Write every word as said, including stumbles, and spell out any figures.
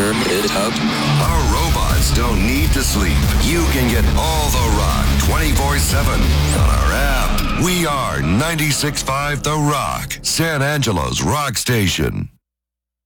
turn it up. Our robots don't need to sleep. You can get all the rock twenty-four seven on our app. We are ninety-six point five The Rock, San Angelo's rock station.